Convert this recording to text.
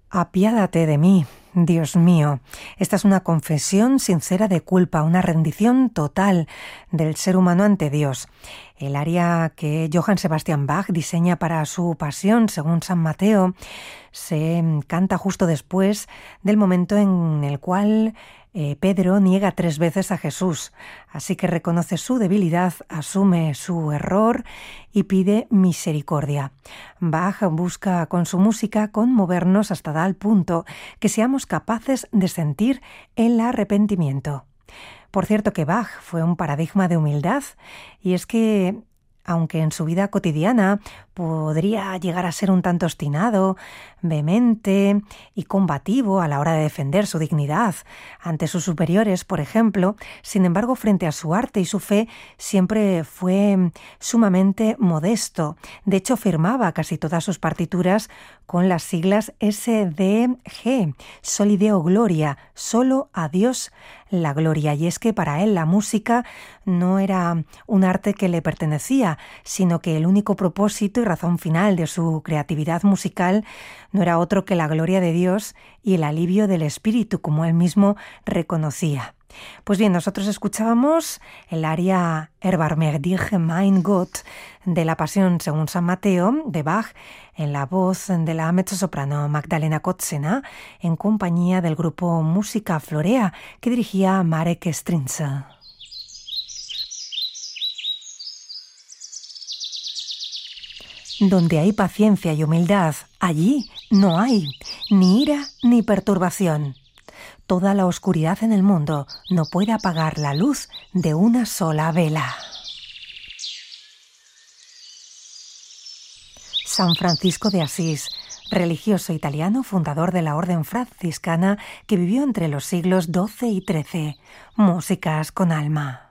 Apiádate de mí, Dios mío. Esta es una confesión sincera de culpa, una rendición total del ser humano ante Dios. El aria que Johann Sebastian Bach diseña para su Pasión, según San Mateo, se canta justo después del momento en el cual Pedro niega 3 veces a Jesús, así que reconoce su debilidad, asume su error y pide misericordia. Bach busca con su música conmovernos hasta tal punto que seamos capaces de sentir el arrepentimiento. Por cierto que Bach fue un paradigma de humildad, y es que aunque en su vida cotidiana podría llegar a ser un tanto obstinado, vehemente y combativo a la hora de defender su dignidad ante sus superiores, por ejemplo, sin embargo, frente a su arte y su fe, siempre fue sumamente modesto. De hecho, firmaba casi todas sus partituras con las siglas SDG, Soli Deo Gloria, solo a Dios la gloria. Y es que para él la música no era un arte que le pertenecía, sino que el único propósito y razón final de su creatividad musical no era otro que la gloria de Dios y el alivio del espíritu, como él mismo reconocía. Pues bien, nosotros escuchábamos el aria Erbarme dich, mein Gott, de la Pasión según San Mateo, de Bach, en la voz de la mezzosoprano Magdalena Kotzena, en compañía del grupo Música Florea, que dirigía Marek Strinzel. Donde hay paciencia y humildad, allí no hay ni ira ni perturbación. Toda la oscuridad en el mundo no puede apagar la luz de una sola vela. San Francisco de Asís, religioso italiano, fundador de la orden franciscana que vivió entre los siglos XII y XIII. Músicas con alma.